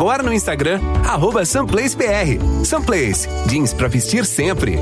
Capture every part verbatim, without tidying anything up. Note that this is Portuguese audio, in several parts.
hora no Instagram, arroba SunPlaceBR. Sunplace, jeans pra vestir sempre.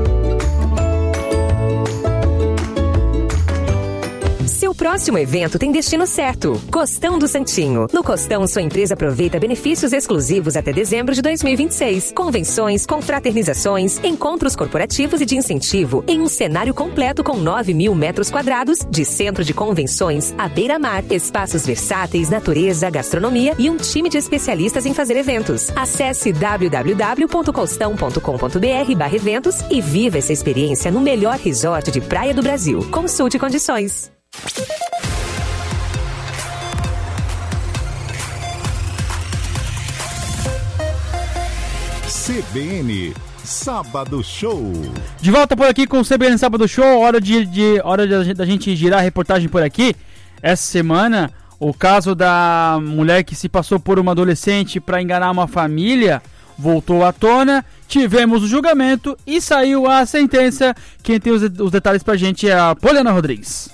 Seu próximo evento tem destino certo. Costão do Santinho. No Costão, sua empresa aproveita benefícios exclusivos até dezembro de dois mil e vinte e seis. Convenções, confraternizações, encontros corporativos e de incentivo em um cenário completo com nove mil metros quadrados de centro de convenções à beira-mar, espaços versáteis, natureza, gastronomia e um time de especialistas em fazer eventos. Acesse w w w ponto costão ponto com ponto b r barra eventos e viva essa experiência no melhor resort de praia do Brasil. Consulte condições. C B N Sábado Show. De volta por aqui com o C B N Sábado Show. Hora, de, de, hora de, da gente girar a reportagem por aqui. Essa semana, o caso da mulher que se passou por uma adolescente para enganar uma família voltou à tona. Tivemos o julgamento e saiu a sentença. Quem tem os, os detalhes pra gente é a Poliana Rodrigues.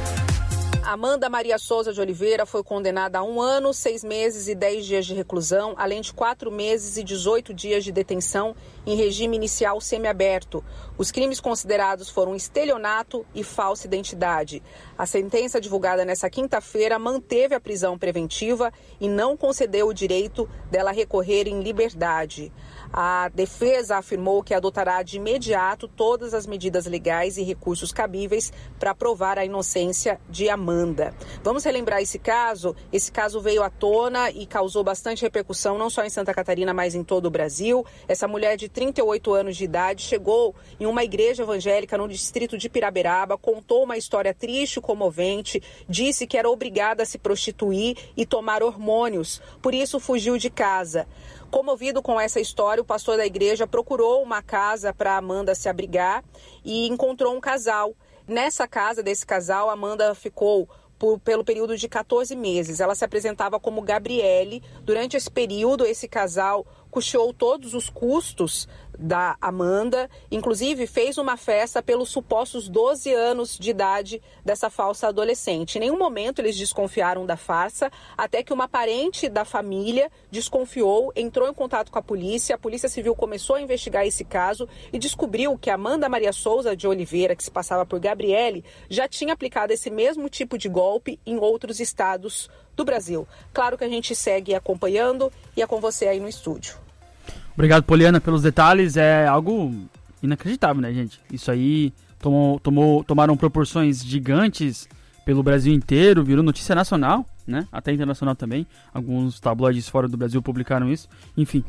Amanda Maria Souza de Oliveira foi condenada a um ano, seis meses e dez dias de reclusão, além de quatro meses e dezoito dias de detenção em regime inicial semiaberto. Os crimes considerados foram estelionato e falsa identidade. A sentença divulgada nesta quinta-feira manteve a prisão preventiva e não concedeu o direito dela recorrer em liberdade. A defesa afirmou que adotará de imediato todas as medidas legais e recursos cabíveis para provar a inocência de Amanda. Vamos relembrar esse caso? Esse caso veio à tona e causou bastante repercussão, não só em Santa Catarina, mas em todo o Brasil. Essa mulher de trinta e oito anos de idade chegou em uma igreja evangélica no distrito de Piraberaba, contou uma história triste e comovente, disse que era obrigada a se prostituir e tomar hormônios, por isso fugiu de casa. Comovido com essa história, o pastor da igreja procurou uma casa para Amanda se abrigar e encontrou um casal. Nessa casa desse casal, Amanda ficou por, pelo período de quatorze meses. Ela se apresentava como Gabriele. Durante esse período, esse casal custeou todos os custos da Amanda, inclusive fez uma festa pelos supostos doze anos de idade dessa falsa adolescente. Em nenhum momento eles desconfiaram da farsa, até que uma parente da família desconfiou, entrou em contato com a polícia, a Polícia Civil começou a investigar esse caso e descobriu que Amanda Maria Souza de Oliveira, que se passava por Gabriele, já tinha aplicado esse mesmo tipo de golpe em outros estados do Brasil. Claro que a gente segue acompanhando e é com você aí no estúdio. Obrigado, Poliana, pelos detalhes. É algo inacreditável, né, gente? Isso aí tomou, tomou, tomaram proporções gigantes pelo Brasil inteiro, virou notícia nacional, né? Até internacional também. Alguns tabloides fora do Brasil publicaram isso. Enfim,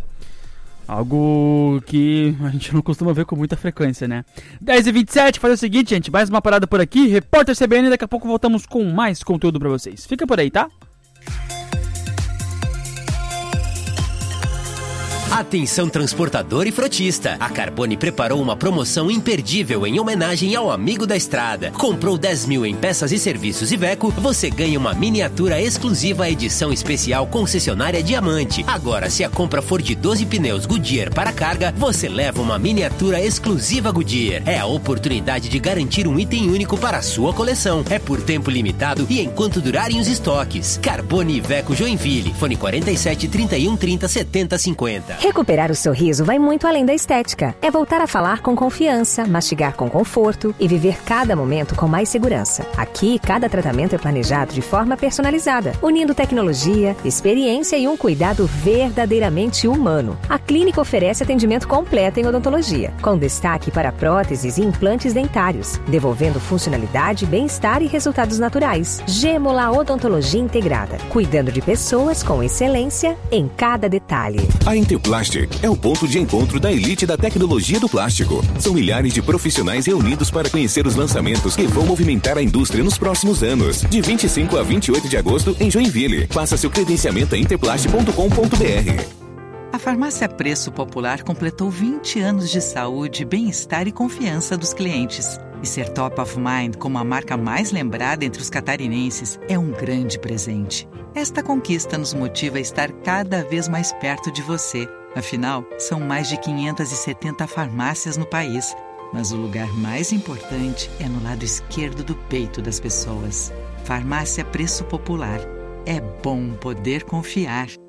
algo que a gente não costuma ver com muita frequência, né? dez e vinte e sete, faz o seguinte, gente. Mais uma parada por aqui. Repórter C B N, daqui a pouco voltamos com mais conteúdo pra vocês. Fica por aí, tá? Atenção transportador e frotista, a Carbone preparou uma promoção imperdível em homenagem ao amigo da estrada. Comprou dez mil em peças e serviços Iveco, você ganha uma miniatura exclusiva edição especial concessionária Diamante. Agora, se a compra for de doze pneus Goodyear para carga, você leva uma miniatura exclusiva Goodyear. É a oportunidade de garantir um item único para a sua coleção. É por tempo limitado e enquanto durarem os estoques. Carbone Iveco Joinville, fone quarenta e sete, trinta e um, trinta, setenta, cinquenta. Recuperar o sorriso vai muito além da estética. É voltar a falar com confiança, mastigar com conforto e viver cada momento com mais segurança. Aqui, cada tratamento é planejado de forma personalizada, unindo tecnologia, experiência e um cuidado verdadeiramente humano. A clínica oferece atendimento completo em odontologia, com destaque para próteses e implantes dentários, devolvendo funcionalidade, bem-estar e resultados naturais. Gêmola Odontologia Integrada, cuidando de pessoas com excelência em cada detalhe. A Interplastic é o ponto de encontro da elite da tecnologia do plástico. São milhares de profissionais reunidos para conhecer os lançamentos que vão movimentar a indústria nos próximos anos. De vinte e cinco a vinte e oito de agosto em Joinville. Faça seu credenciamento em interplast ponto com ponto b r. A Farmácia Preço Popular completou vinte anos de saúde, bem-estar e confiança dos clientes. E ser top of mind como a marca mais lembrada entre os catarinenses é um grande presente. Esta conquista nos motiva a estar cada vez mais perto de você. Afinal, são mais de quinhentas e setenta farmácias no país. Mas o lugar mais importante é no lado esquerdo do peito das pessoas. Farmácia Preço Popular. É bom poder confiar.